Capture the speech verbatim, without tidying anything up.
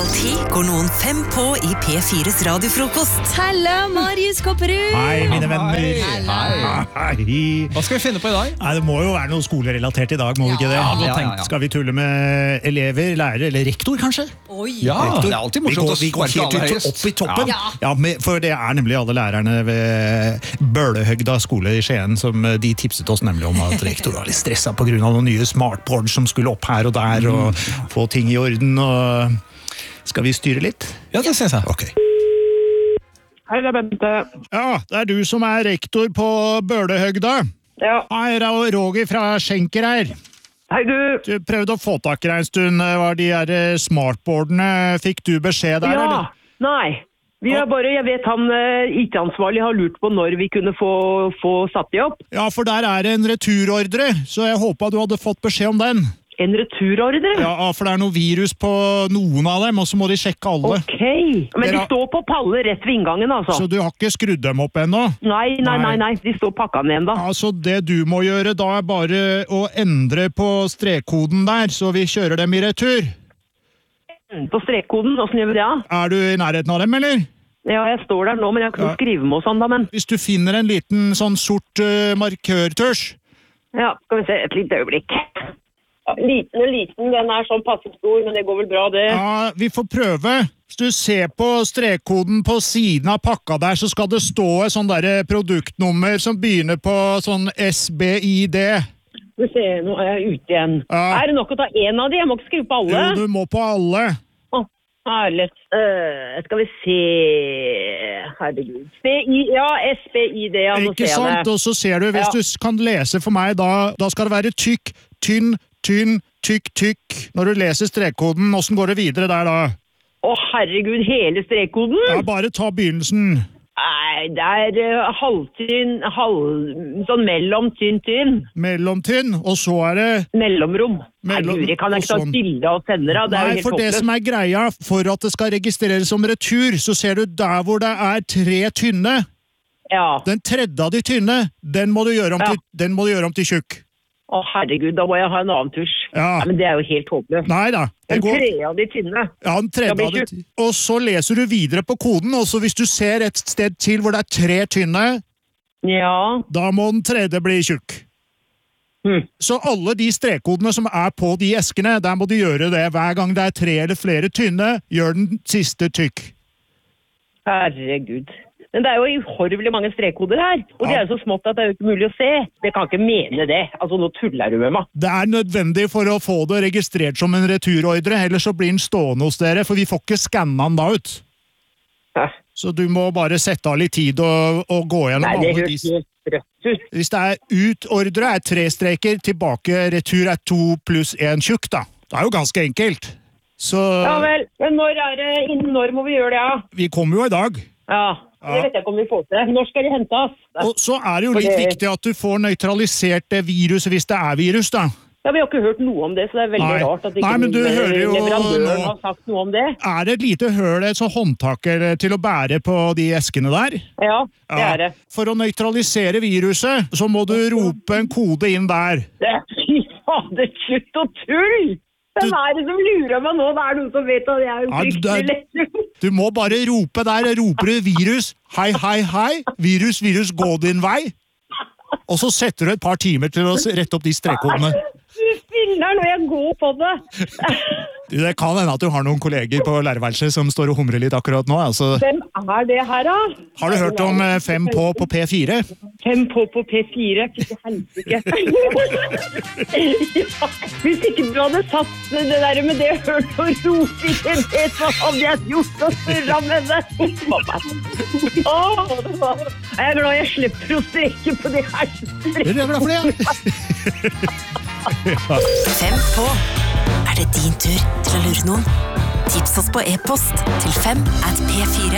ti går noen fem på i P fires radiofrokost. Hallo, Marius Kopperud! Hei, mine venner. Hei. Hei. Hva skal vi finne på i dag? Nei, det må jo være noe skolerelatert i dag, må vi ikke det? Ja, ja, ja, ja. Skal vi tulle med elever, lærere, eller rektor kanskje? Oi! Ja, Rektor. det er alltid Vi morsomt går, vi går helt ut, opp i toppen. Ja. Ja, med, for det er nemlig alle lærerne ved Bølehøgda skole i Skien som eh, de tipset oss nemlig om at rektor var litt stresset på grunn av noen nye smartboards som skulle opp her og der og få ting i orden. Og skal vi styre litt? Ja, det synes jeg. Ok. Hei, det er Bente. Ja, det er du som er rektor på Bølehøgda. Ja. Hei, det er Roger fra Schenker her. Hei, du. Du prøvde å få tak i deg en stund. Var de her smartboardene? Fikk du beskjed der, Ja. eller? Nei. Vi er bare, jeg vet han uh, I T-ansvarlig har lurt på når vi kunne få, få satt de opp. Ja, for der er det en returordre, så jeg håpet du hadde fått beskjed om den. En returordre? Ja, for det er noe virus på noen av dem, og så må de sjekke alle. Ok. Men de Dere- står på paller rett ved inngangen, altså. Så du har ikke skrudd dem opp ennå? Nei, nei, nei, Nei. nei. De står pakka ned enda. Altså, det du må gjøre da er bare å endre på strekkoden der, så vi kjører dem i retur. På strekkoden, hvordan gjør vi det? Da? Er du i nærheten av dem, eller? Ja, jeg står der nå, men jeg har ikke noe Ja. å skrive med og sånn da, men... Hvis du finner en liten sånn sort uh, markørtørs. Ja, skal vi se, et lite øyeblikk. Ja, liten og liten, den er sånn passet stor, men det går vel bra det. Ja, vi får prøve. Hvis du ser på strekkoden på siden av pakka der, så skal det stå et sånn der produktnummer som begynner på sånn S B I D. Skal vi se, nå er jeg ute igjen. Ja. Er det nok å ta en av de? Jeg må ikke skrive på alle. Jo, du må på alle. Åh, herlig. Uh, skal vi se... Herregud. S B I, ja, S B I D, ja, nå Ikke ser jeg sant? det. Og så ser du, hvis Ja. du kan lese for meg, da, da skal det være tykk, tynn, tynn, tykk, tykk. Når du leser strekkoden, hvordan går det videre der da? Åh, herregud, hele strekkoden? Ja, bare ta begynnelsen. Nei, det er uh, halvtynn, halv... sånn mellom tynn, tynn. Mellomtynn, og så er det... Mellomrom. Mellom- Herregud, kan jeg ikke ta og sånn. et bilde og sende deg? Det er Nei, jo helt for det håpløst. som er greia, for at det skal registreres som retur, så ser du der hvor det er tre tynne. Ja. Den tredje av de tynne, den må du gjøre om, Ja. til, den må du gjøre om til tjukk. Åh, herregud, da må jeg ha en annen tusj. Ja. Nei, men det er jo helt håpløst. Nei da, det Den går. tre av de tynne. Ja, den tredje skal av bli de. Og så leser du videre på koden, og så hvis du ser et sted til hvor det er tre tynne, Ja. da må den tredje bli tjukk. Hm. Så alle de strekkodene som er på de eskene, der må du gjøre det. Hver gang det er tre eller flere tynne, gjør den siste tykk. Herregud. Men det er jo uhorvelig mange strekkoder her, og de Ja. er jo så smått at det er jo ikke mulig å se. Det kan ikke mene det. Altså, nå tuller du med meg. Det er nødvendig for å få det registrert som en returordre, ellers så blir den stående hos dere, for vi får ikke skanna den da ut. Hæ? Så du må bare sette av litt tid og, og gå gjennom Nei, det alle høres de. helt rødt ut. Hvis det er ut-ordre er tre streker, tilbake retur er to pluss en tjukk da. Det er jo ganske enkelt. Så Ja vel, men når er det, innen når må vi gjøre det, ja? vi kommer jo i dag. Ja, Ja. det vet jeg ikke om vi får til. Når skal de hentes? Og så er det jo litt Fordi- viktig at du får nøytralisert det viruset hvis det er virus da. Ja, vi har ikke hørt noe om det, så det er veldig Nei. rart at ikke Nei, men du noen, hører jo leverandøren nå- har sagt noe om det. Er det et lite høl, et sånt håndtak eller, til å bære på de eskene der? Ja, det Ja. er det. For å nøytralisere viruset, så må du rope en kode inn der. Det er fy fader, slutt å tull! Hvem er det som lurer meg nå? Det er noen som vet at jeg er jo Ja, du- fryktelig lett. Du må bare rope der, roper du virus, hei, hei, hei, virus, virus, gå din vei. Og så setter du et par timer til å rette opp de strekkodene. Du spiller når jeg går på det. Du, det kan hende at du har noen kolleger på lærerværelset som står og humrer litt akkurat nå. Altså, Hvem er det her, da? har du hørt om eh, fem på på P fire? Fem på på P fire? Fy til helsike. Ja, hvis ikke du hadde satt det der med det hørt og rope ikke vet hva hadde jeg gjort og surra med det. Åh, det var... Jeg er glad jeg slipper å strekke på de her. Er du glad for det? Fem på. Er det din tur til å lure noen? Tips oss på e-post til fem at p fire